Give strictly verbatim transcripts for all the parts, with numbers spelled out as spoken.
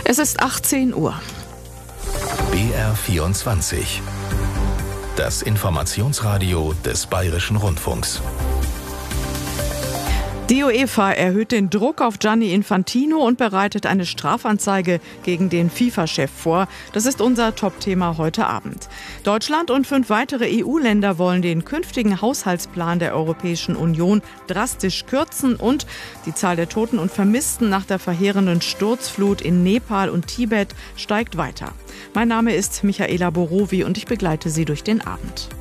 Es ist achtzehn Uhr. B R vierundzwanzig. Das Informationsradio des Bayerischen Rundfunks. Die UEFA erhöht den Druck auf Gianni Infantino und bereitet eine Strafanzeige gegen den FIFA-Chef vor. Das ist unser Top-Thema heute Abend. Deutschland und fünf weitere E U-Länder wollen den künftigen Haushaltsplan der Europäischen Union drastisch kürzen und die Zahl der Toten und Vermissten nach der verheerenden Sturzflut in Nepal und Tibet steigt weiter. Mein Name ist Michaela Borowi und ich begleite Sie durch den Abend.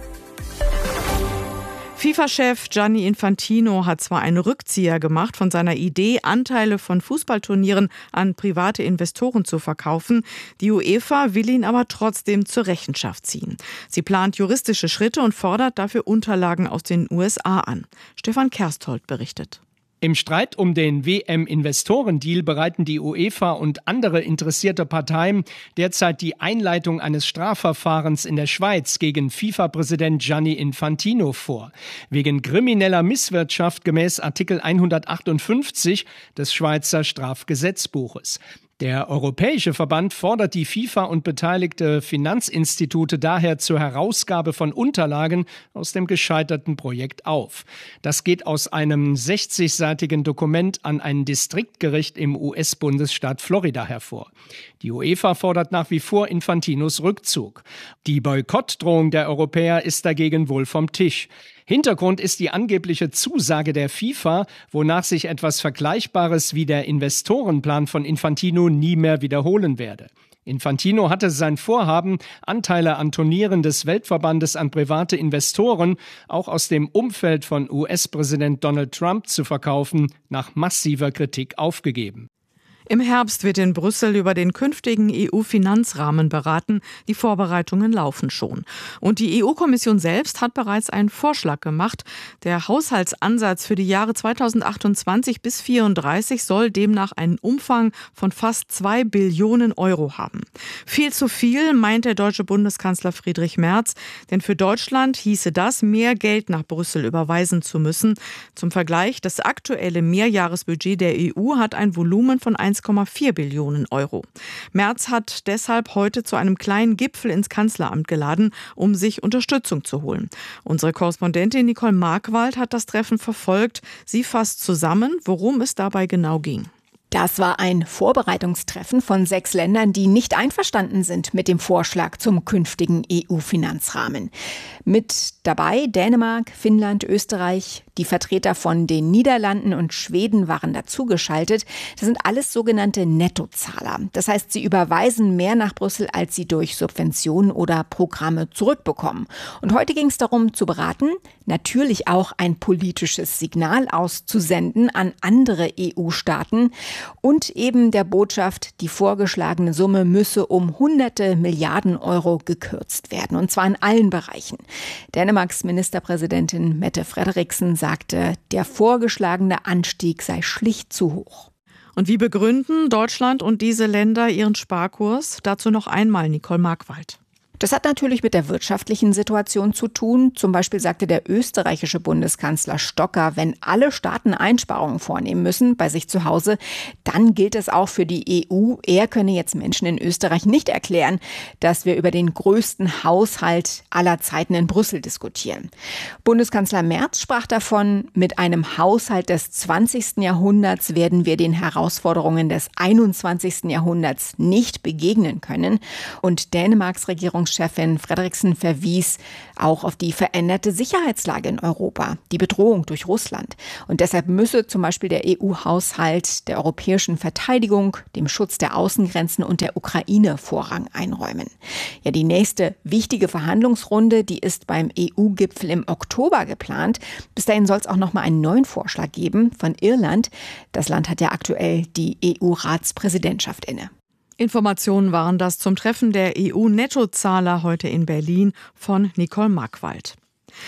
FIFA-Chef Gianni Infantino hat zwar einen Rückzieher gemacht von seiner Idee, Anteile von Fußballturnieren an private Investoren zu verkaufen. Die UEFA will ihn aber trotzdem zur Rechenschaft ziehen. Sie plant juristische Schritte und fordert dafür Unterlagen aus den U S A an. Stefan Kersthold berichtet. Im Streit um den W M-Investorendeal bereiten die UEFA und andere interessierte Parteien derzeit die Einleitung eines Strafverfahrens in der Schweiz gegen FIFA-Präsident Gianni Infantino vor. Wegen krimineller Misswirtschaft gemäß Artikel hundertachtundfünfzig des Schweizer Strafgesetzbuches. Der Europäische Verband fordert die FIFA und beteiligte Finanzinstitute daher zur Herausgabe von Unterlagen aus dem gescheiterten Projekt auf. Das geht aus einem sechzigseitigen Dokument an ein Distriktgericht im U S-Bundesstaat Florida hervor. Die UEFA fordert nach wie vor Infantinos Rückzug. Die Boykottdrohung der Europäer ist dagegen wohl vom Tisch. Hintergrund ist die angebliche Zusage der FIFA, wonach sich etwas Vergleichbares wie der Investorenplan von Infantino nie mehr wiederholen werde. Infantino hatte sein Vorhaben, Anteile an Turnieren des Weltverbandes an private Investoren, auch aus dem Umfeld von U S-Präsident Donald Trump zu verkaufen, nach massiver Kritik aufgegeben. Im Herbst wird in Brüssel über den künftigen E U-Finanzrahmen beraten. Die Vorbereitungen laufen schon. Und die E U-Kommission selbst hat bereits einen Vorschlag gemacht. Der Haushaltsansatz für die Jahre zweitausendachtundzwanzig bis zweitausendvierunddreißig soll demnach einen Umfang von fast zwei Billionen Euro haben. Viel zu viel, meint der deutsche Bundeskanzler Friedrich Merz. Denn für Deutschland hieße das, mehr Geld nach Brüssel überweisen zu müssen. Zum Vergleich, das aktuelle Mehrjahresbudget der E U hat ein Volumen von eins Komma vier Billionen Euro. Merz hat deshalb heute zu einem kleinen Gipfel ins Kanzleramt geladen, um sich Unterstützung zu holen. Unsere Korrespondentin Nicole Markwald hat das Treffen verfolgt. Sie fasst zusammen, worum es dabei genau ging. Das war ein Vorbereitungstreffen von sechs Ländern, die nicht einverstanden sind mit dem Vorschlag zum künftigen E U-Finanzrahmen. Mit dabei Dänemark, Finnland, Österreich, die Vertreter von den Niederlanden und Schweden waren dazugeschaltet. Das sind alles sogenannte Nettozahler. Das heißt, sie überweisen mehr nach Brüssel, als sie durch Subventionen oder Programme zurückbekommen. Und heute ging es darum zu beraten, natürlich auch ein politisches Signal auszusenden an andere E U-Staaten, und eben der Botschaft, die vorgeschlagene Summe müsse um hunderte Milliarden Euro gekürzt werden. Und zwar in allen Bereichen. Dänemarks Ministerpräsidentin Mette Frederiksen sagte, der vorgeschlagene Anstieg sei schlicht zu hoch. Und wie begründen Deutschland und diese Länder ihren Sparkurs? Dazu noch einmal Nicole Markwald. Das hat natürlich mit der wirtschaftlichen Situation zu tun. Zum Beispiel sagte der österreichische Bundeskanzler Stocker, wenn alle Staaten Einsparungen vornehmen müssen bei sich zu Hause, dann gilt es auch für die E U. Er könne jetzt Menschen in Österreich nicht erklären, dass wir über den größten Haushalt aller Zeiten in Brüssel diskutieren. Bundeskanzler Merz sprach davon, mit einem Haushalt des zwanzigsten Jahrhunderts werden wir den Herausforderungen des einundzwanzigsten Jahrhunderts nicht begegnen können. Und Dänemarks Regierung Chefin Frederiksen verwies auch auf die veränderte Sicherheitslage in Europa, die Bedrohung durch Russland. Und deshalb müsse zum Beispiel der E U-Haushalt der europäischen Verteidigung, dem Schutz der Außengrenzen und der Ukraine Vorrang einräumen. Ja, die nächste wichtige Verhandlungsrunde, die ist beim E U-Gipfel im Oktober geplant. Bis dahin soll es auch noch mal einen neuen Vorschlag geben von Irland. Das Land hat ja aktuell die E U-Ratspräsidentschaft inne. Informationen waren das zum Treffen der E U-Nettozahler heute in Berlin von Nicole Markwald.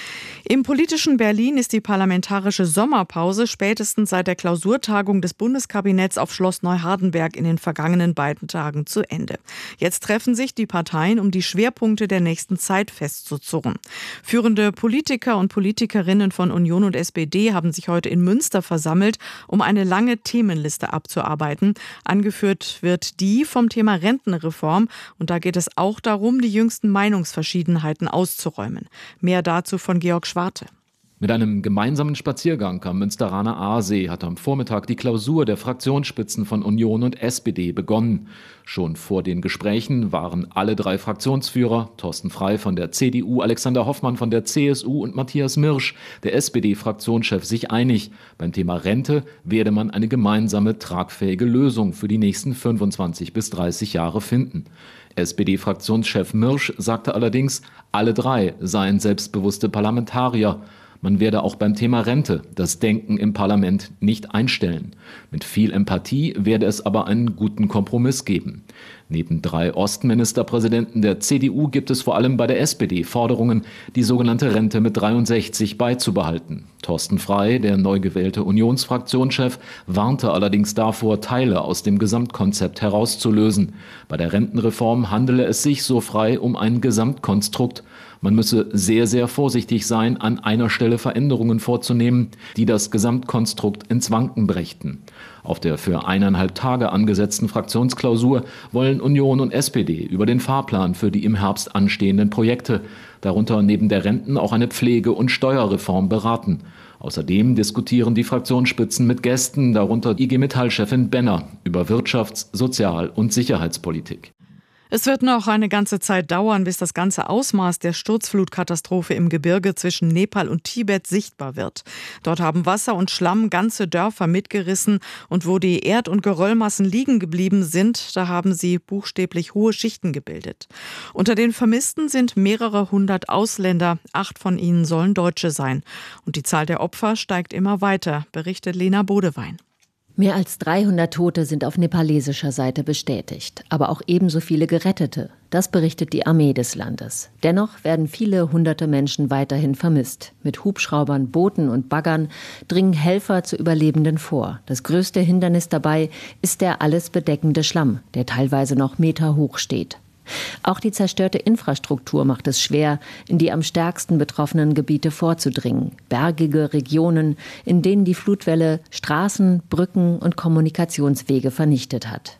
Im politischen Berlin ist die parlamentarische Sommerpause spätestens seit der Klausurtagung des Bundeskabinetts auf Schloss Neuhardenberg in den vergangenen beiden Tagen zu Ende. Jetzt treffen sich die Parteien, um die Schwerpunkte der nächsten Zeit festzuzurren. Führende Politiker und Politikerinnen von Union und S P D haben sich heute in Münster versammelt, um eine lange Themenliste abzuarbeiten. Angeführt wird die vom Thema Rentenreform. Und da geht es auch darum, die jüngsten Meinungsverschiedenheiten auszuräumen. Mehr dazu von Georg Schwarte. Mit einem gemeinsamen Spaziergang am Münsteraner Aasee hat am Vormittag die Klausur der Fraktionsspitzen von Union und S P D begonnen. Schon vor den Gesprächen waren alle drei Fraktionsführer, Thorsten Frey von der C D U, Alexander Hoffmann von der C S U und Matthias Mirsch, der S P D-Fraktionschef, sich einig. Beim Thema Rente werde man eine gemeinsame, tragfähige Lösung für die nächsten fünfundzwanzig bis dreißig Jahre finden. S P D-Fraktionschef Mirsch sagte allerdings, alle drei seien selbstbewusste Parlamentarier. Man werde auch beim Thema Rente das Denken im Parlament nicht einstellen. Mit viel Empathie werde es aber einen guten Kompromiss geben. Neben drei Ostministerpräsidenten der C D U gibt es vor allem bei der S P D Forderungen, die sogenannte Rente mit dreiundsechzig beizubehalten. Thorsten Frey, der neu gewählte Unionsfraktionschef, warnte allerdings davor, Teile aus dem Gesamtkonzept herauszulösen. Bei der Rentenreform handele es sich, so Frey, um ein Gesamtkonstrukt. Man müsse sehr, sehr vorsichtig sein, an einer Stelle Veränderungen vorzunehmen, die das Gesamtkonstrukt ins Wanken brächten. Auf der für eineinhalb Tage angesetzten Fraktionsklausur wollen Union und S P D über den Fahrplan für die im Herbst anstehenden Projekte, darunter neben der Renten auch eine Pflege- und Steuerreform, beraten. Außerdem diskutieren die Fraktionsspitzen mit Gästen, darunter I G Metall-Chefin Benner, über Wirtschafts-, Sozial- und Sicherheitspolitik. Es wird noch eine ganze Zeit dauern, bis das ganze Ausmaß der Sturzflutkatastrophe im Gebirge zwischen Nepal und Tibet sichtbar wird. Dort haben Wasser und Schlamm ganze Dörfer mitgerissen und wo die Erd- und Geröllmassen liegen geblieben sind, da haben sie buchstäblich hohe Schichten gebildet. Unter den Vermissten sind mehrere hundert Ausländer, acht von ihnen sollen Deutsche sein. Und die Zahl der Opfer steigt immer weiter, berichtet Lena Bodewein. Mehr als dreihundert Tote sind auf nepalesischer Seite bestätigt, aber auch ebenso viele Gerettete. Das berichtet die Armee des Landes. Dennoch werden viele hunderte Menschen weiterhin vermisst. Mit Hubschraubern, Booten und Baggern dringen Helfer zu Überlebenden vor. Das größte Hindernis dabei ist der alles bedeckende Schlamm, der teilweise noch meterhoch steht. Auch die zerstörte Infrastruktur macht es schwer, in die am stärksten betroffenen Gebiete vorzudringen. Bergige Regionen, in denen die Flutwelle Straßen, Brücken und Kommunikationswege vernichtet hat.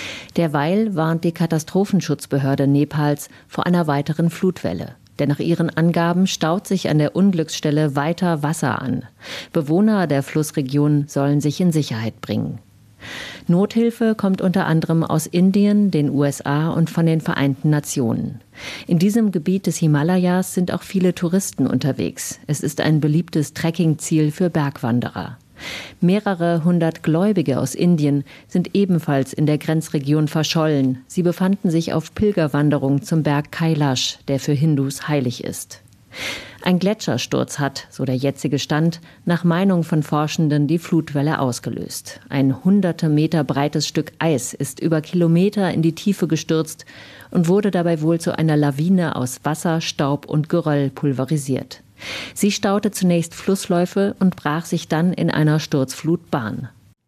Derweil warnt die Katastrophenschutzbehörde Nepals vor einer weiteren Flutwelle. Denn nach ihren Angaben staut sich an der Unglücksstelle weiter Wasser an. Bewohner der Flussregion sollen sich in Sicherheit bringen. Nothilfe kommt unter anderem aus Indien, den U S A und von den Vereinten Nationen. In diesem Gebiet des Himalayas sind auch viele Touristen unterwegs. Es ist ein beliebtes Trekkingziel für Bergwanderer. Mehrere hundert Gläubige aus Indien sind ebenfalls in der Grenzregion verschollen. Sie befanden sich auf Pilgerwanderung zum Berg Kailash, der für Hindus heilig ist. Ein Gletschersturz hat, so der jetzige Stand, nach Meinung von Forschenden die Flutwelle ausgelöst. Ein hunderte Meter breites Stück Eis ist über Kilometer in die Tiefe gestürzt und wurde dabei wohl zu einer Lawine aus Wasser, Staub und Geröll pulverisiert. Sie staute zunächst Flussläufe und brach sich dann in einer Sturzflut Bahn.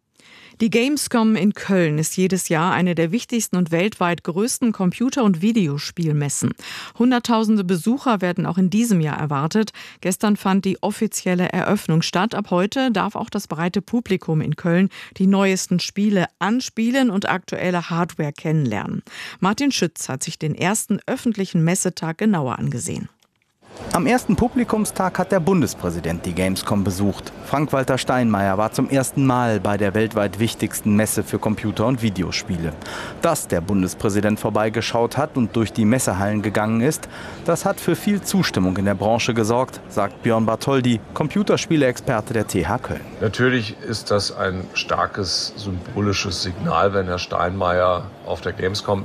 Die Gamescom in Köln ist jedes Jahr eine der wichtigsten und weltweit größten Computer- und Videospielmessen. Hunderttausende Besucher werden auch in diesem Jahr erwartet. Gestern fand die offizielle Eröffnung statt. Ab heute darf auch das breite Publikum in Köln die neuesten Spiele anspielen und aktuelle Hardware kennenlernen. Martin Schütz hat sich den ersten öffentlichen Messetag genauer angesehen. Am ersten Publikumstag hat der Bundespräsident die Gamescom besucht. Frank-Walter Steinmeier war zum ersten Mal bei der weltweit wichtigsten Messe für Computer- und Videospiele. Dass der Bundespräsident vorbeigeschaut hat und durch die Messehallen gegangen ist, das hat für viel Zustimmung in der Branche gesorgt, sagt Björn Bartholdy, Computerspiele-Experte der T H Köln. Natürlich ist das ein starkes symbolisches Signal, wenn Herr Steinmeier auf der Gamescom